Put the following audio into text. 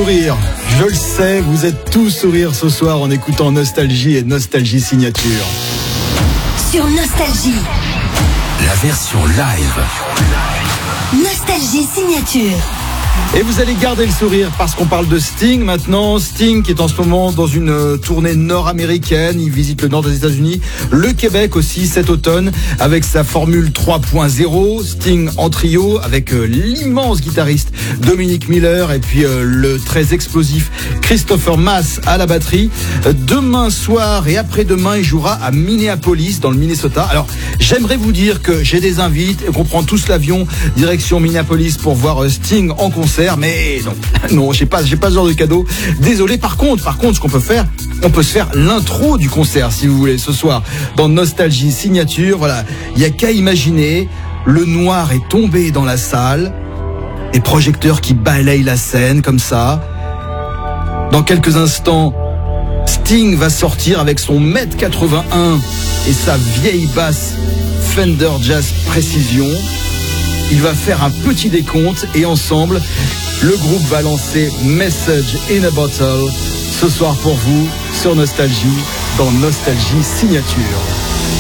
sourire. Je le sais, vous êtes tous sourires ce soir en écoutant Nostalgie et Nostalgie Signature. Sur Nostalgie, la version live. Nostalgie Signature. Et vous allez garder le sourire parce qu'on parle de Sting maintenant. Sting qui est en ce moment dans une tournée nord-américaine. Il visite le nord des États-Unis, le Québec aussi cet automne avec sa formule 3.0. Sting en trio avec l'immense guitariste Dominic Miller et puis le très explosif Christopher Mass à la batterie. Demain soir et après-demain, il jouera à Minneapolis dans le Minnesota. Alors, j'aimerais vous dire que j'ai des invites et qu'on prend tous l'avion direction Minneapolis pour voir Sting en concert. Mais non, j'ai pas ce genre de cadeau. Désolé. Par contre, ce qu'on peut faire, on peut se faire l'intro du concert, si vous voulez, ce soir, dans Nostalgie Signature. Voilà. Il y a qu'à imaginer, le noir est tombé dans la salle, des projecteurs qui balayent la scène, comme ça. Dans quelques instants, Sting va sortir avec son 1m81 et sa vieille basse Fender Jazz Precision. Il va faire un petit décompte et ensemble, le groupe va lancer Message in a Bottle ce soir pour vous sur Nostalgie, dans Nostalgie Signature.